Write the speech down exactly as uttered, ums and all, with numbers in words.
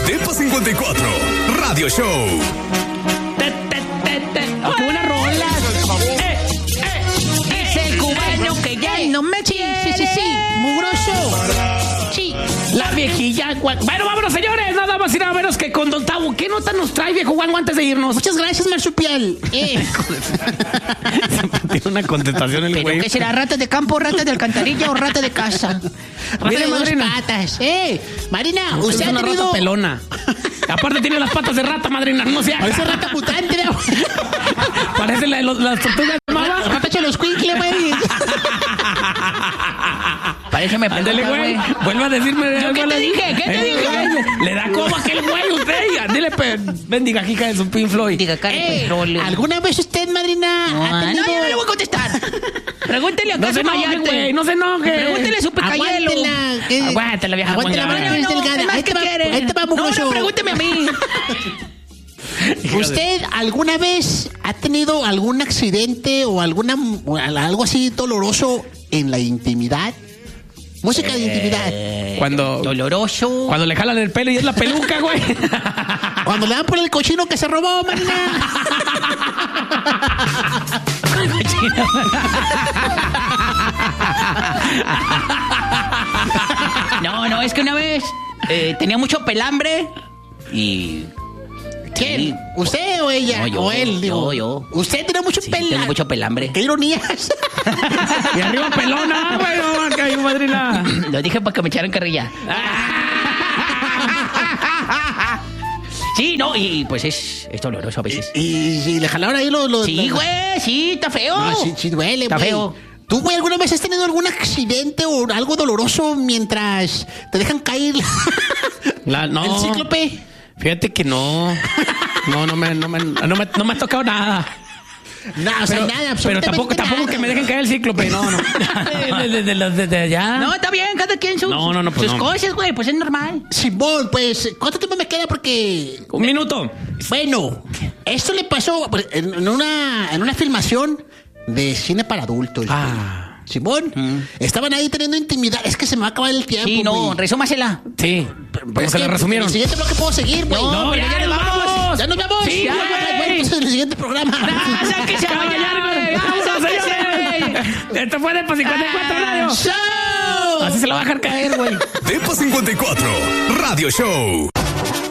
Depa cincuenta y cuatro, Radio Show. Te, te, te, te. Oh, ¡qué buena rola! Eh, eh, es el cubano que ya no me quiere. Sí, sí, sí, mugroso. Sí. La viejilla. Bueno, vámonos, señores. Nada más y nada menos que con Don Tavo. ¿Qué nota nos trae, viejo Juan, antes de irnos? Muchas gracias, marsupial. Eh. Tiene una contestación el ¿Pero güey. qué será? ¿Rata de campo, rata de alcantarilla o rata de casa? Rata Mire, de dos madrina. patas. Eh, Marina, Usted usted es ha una tenido... rata pelona. Aparte tiene las patas de rata, madrina. No se haga. Parece rata mutante, ¿no? Parece la de los- las tortugas mama. Rata choloscuincle, güey. Parece me Ándale, pregunta, güey. güey. Vuelva a decirme. ¿Yo qué te dije? ¿Qué te dije? Le da como aquel güey usted. Dile, pe, bendiga, hija de su Pink Floyd. Diga, cara de Eh, petróleo. ¿Alguna vez usted, madrina, No, ha tenido... no, ya no le voy a contestar. Pregúntele a No se enoje, güey. No se enoje. Pregúntele a su pecayelo. Aguántela, que- Aguántela, vieja Aguántela, Juanga. madre, que es delgada. Ahí te va, ahí te va, mugroso. No, no, pregúnteme a mí. ¿Usted alguna vez ha tenido algún accidente o alguna o algo así doloroso en la intimidad? Música de intimidad. Cuando, Doloroso. cuando le jalan el pelo y es la peluca, güey. Cuando le dan por el cochino que se robó, Marina. No, no, es que una vez eh, tenía mucho pelambre y... ¿Quién? Sí. ¿Usted o ella? No, yo, o él, digo. yo, yo. Usted tiene mucho Sí, pelambre. tengo mucho pelambre. ¡Qué ironías! Y arriba pelona, güey. No, acá hay madrina. Lo dije para que me echaran carrilla. Sí, no, y pues es, es doloroso a veces. Y si le jalaron ahí los... los Sí, los- güey, sí, está feo. No, sí, sí duele, Está güey. feo. ¿Tú, güey, alguna vez has tenido algún accidente o algo doloroso mientras te dejan caer La- no. el cíclope? Fíjate que no. No, no me, no me, no me, no me ha tocado nada. No, o sea, Pero, nada, pero absolutamente tampoco, tampoco nada. que me dejen caer el cíclope, no, no. De, de, de, de, de- de allá. No, está bien, cada quien sus, No, no, no, pues sus no. cosas, güey, pues es normal. Simón, pues, ¿cuánto tiempo me queda? Porque, Un minuto. bueno, esto le pasó pues, en, en una, en una filmación de cine para adultos. güey. Ah. Simón, estaban ahí teniendo intimidad. Es que se me va a acabar el tiempo. Sí, no, güey. resúmasela. Sí. Pero Como es se que la resumieron. En el siguiente bloque puedo seguir, güey. No, pero ya nos vamos. Ya nos vamos. Sí, Ya, güey. bueno, entonces en el siguiente programa. ¡Ah, sáquese a bailar, güey! ¡Vámonos, ¡Sáquese! señores! Esto fue Depa cincuenta y cuatro Radio. ¡Show! Así se la va a dejar caer, güey. Depa cincuenta y cuatro, Radio Show.